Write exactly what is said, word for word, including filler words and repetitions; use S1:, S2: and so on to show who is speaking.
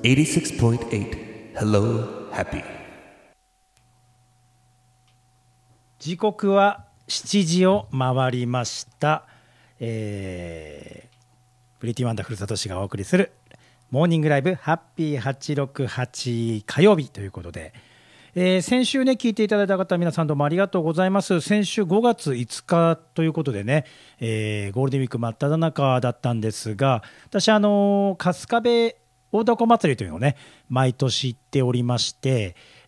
S1: エイティシックスポイントエイト Hello Happy。
S2: 時刻はしちじを回りました。えー、プリティワンダフルサトシがお送りするモーニングライブハッピーはちろくはち火曜日ということで、えー、先週ね聞いていただいた方皆さんどうもありがとうございます。先週ごがついつかということでね、えー、ゴールデンウィーク真っ只中だったんですが、私あの春日部大凧祭りというのをね毎年行っておりまして、